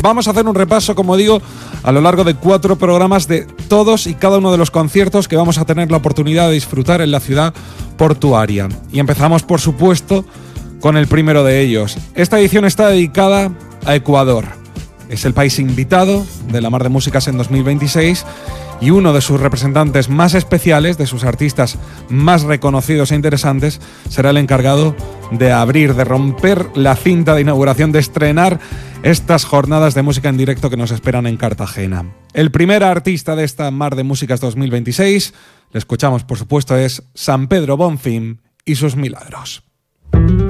Vamos a hacer un repaso, como digo, a lo largo de 4 programas de todos y cada uno de los conciertos que vamos a tener la oportunidad de disfrutar en la ciudad portuaria. Y empezamos, por supuesto, con el primero de ellos. Esta edición está dedicada a Ecuador. Es el país invitado de la Mar de Músicas en 2026 y uno de sus representantes más especiales, de sus artistas más reconocidos e interesantes, será el encargado de abrir, de romper la cinta de inauguración, de estrenar estas jornadas de música en directo que nos esperan en Cartagena. El primer artista de esta Mar de Músicas 2026, le escuchamos por supuesto, es San Pedro Bonfim y sus Milagros.